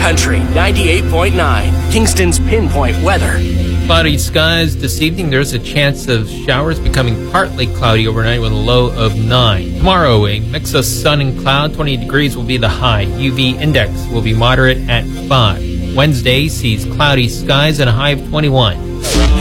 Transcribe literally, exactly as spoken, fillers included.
Country ninety-eight point nine, Kingston's Pinpoint Weather. Cloudy skies this evening. There's a chance of showers becoming partly cloudy overnight with a low of nine. Tomorrow, a mix of sun and cloud. twenty degrees will be the high. U V index will be moderate at five. Wednesday sees cloudy skies and a high of twenty-one.